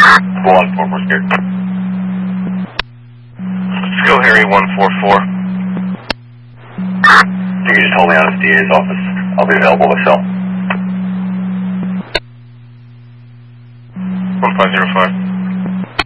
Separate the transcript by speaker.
Speaker 1: One 44 here. Let's go Harry 144. You can just hold me out of the DA's office. I'll be available to cell. 1505.